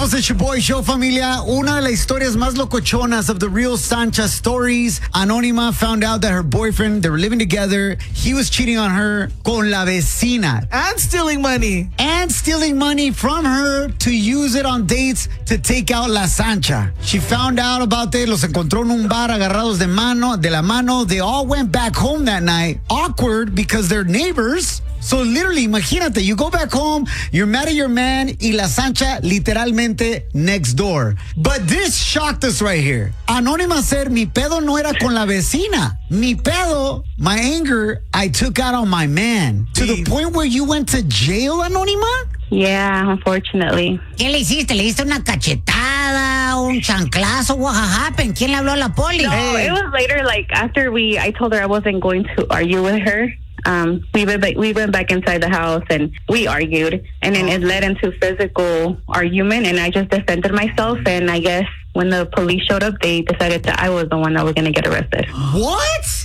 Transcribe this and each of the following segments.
Seguimos el Shaboy Show, familia. Una de las historias más locochonas of the real Sancha stories. Anónima found out that her boyfriend, they were living together. He was cheating on her con la vecina. And stealing money. And stealing money from her to use it on dates to take out la Sancha. She found out about it. Los encontró en un bar agarrados de la mano. They all went back home that night. Awkward because they're neighbors. So literally, imagínate, you go back home, you're mad at your man, y la Sancha literalmente next door. But this shocked us right here. Anónima said, mi pedo no era con la vecina. Mi pedo, my anger, I took out on my man. To the point where you went to jail, Anónima? Yeah, unfortunately. ¿Qué le hiciste? ¿Le diste una cachetada, un chanclazo? What happened? ¿Quién le habló a la poli? No, it was later, like, after I told her I wasn't going to argue with her. We went back inside the house and we argued, and then it led into physical argument, and I just defended myself, and I guess when the police showed up, they decided that I was the one that was going to get arrested. What?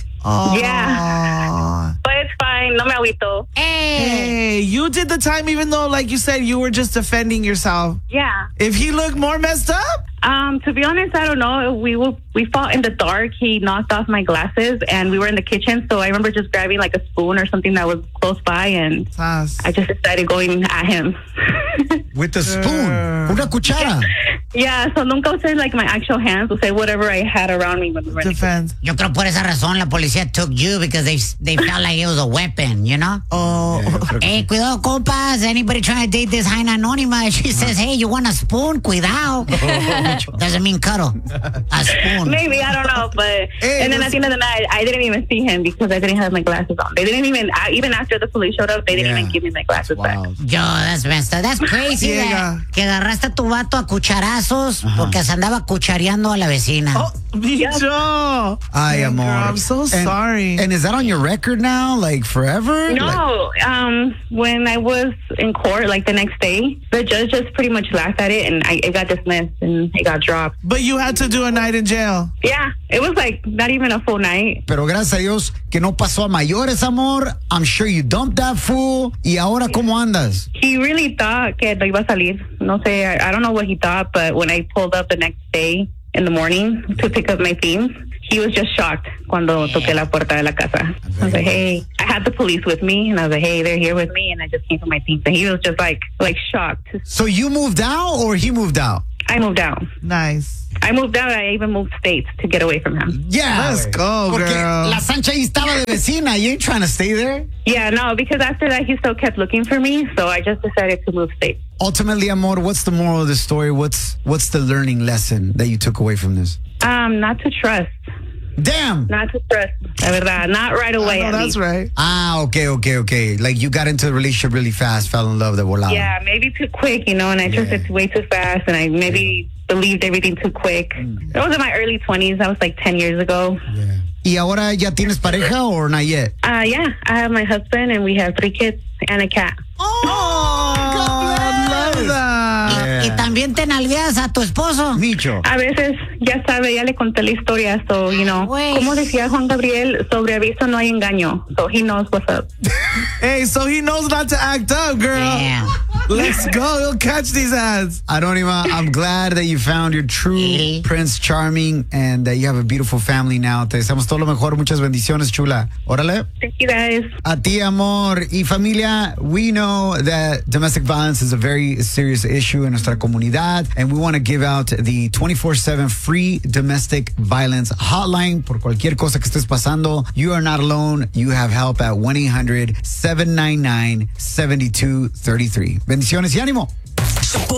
Yeah. But it's fine. No me agüito. Hey, you did the time even though, like you said, you were just defending yourself. Yeah. If he looked more messed up? To be honest, I don't know. We fought in the dark. He knocked off my glasses, and we were in the kitchen. So I remember just grabbing like a spoon or something that was close by, and I just decided going at him. With the spoon? Una cuchara? Yeah, so nunca usé like my actual hands. Usé whatever I had around me when we were in the kitchen. Yo creo por esa razón la policía took you because they felt like it was a weapon, you know? Oh. Hey, cuidado, compas. Anybody trying to date this Jaina Anónima? She says, hey, you want a spoon? Cuidado. Doesn't mean cuddle. A spoon. Maybe, I don't know. But and then at the end of the night, I didn't even see him because I didn't have my glasses on. They didn't even after the police showed up, they didn't even give me my glasses back. Yo, that's messed up. That's crazy. Que agarraste a tu vato a cucharazos porque se andaba cuchareando a la vecina. Oh, bicho. Ay, amor. Girl, I'm so sorry. And is that on your record now, like forever? No. When I was in court, like the next day, the judge just pretty much laughed at it, and it got dismissed and it got dropped. But you had to do a night in jail. Yeah, it was like not even a full night. Pero gracias a Dios que no pasó a mayores, amor. I'm sure you dumped that fool. ¿Y ahora cómo andas? He really thought que no iba a salir. No sé, I don't know what he thought, but when I pulled up the next day in the morning to pick up my things, he was just shocked cuando toqué la puerta de la casa. I was like, hey, I had the police with me, and I was like, hey, they're here with me, and I just came for my things. And he was just like shocked. So you moved out or he moved out? I moved out. Nice. I moved out. I even moved states to get away from him. Yeah. Let's go, Porque girl. la Sancha ahí estaba de vecina. You ain't trying to stay there? Yeah, no, because after that, he still kept looking for me, so I just decided to move states. Ultimately, amor, what's the moral of the story? What's the learning lesson that you took away from this? Not to trust. Damn. Not to trust. La verdad, not right away. I know that's right. Okay. Like you got into the relationship really fast, fell in love de volada. Yeah, maybe too quick, and I trusted way too fast, and I maybe believed everything too quick. It was in my early 20s. That was like 10 years ago. Yeah. ¿Y ahora ya tienes pareja or not yet? Yeah, I have my husband, and we have 3 kids and a cat. ¿Y también te nalgueas a tu esposo? Micho. A veces, ya sabe, ya le conté la historia, so, como decía Juan Gabriel, sobre aviso no hay engaño, so he knows what's up. Hey, so he knows not to act up, girl. Damn. Let's go. He'll catch these ads. Anónima, I'm glad that you found your true Prince Charming and that you have a beautiful family now. Te deseamos todo lo mejor. Muchas bendiciones, chula. Órale. Thank you, guys. A ti, amor. Y familia, we know that domestic violence is a very serious issue in nuestra comunidad, and we want to give out the 24/7 free domestic violence hotline por cualquier cosa que estés pasando. You are not alone. You have help at 1-800-799-7233. Bendiciones y ánimo.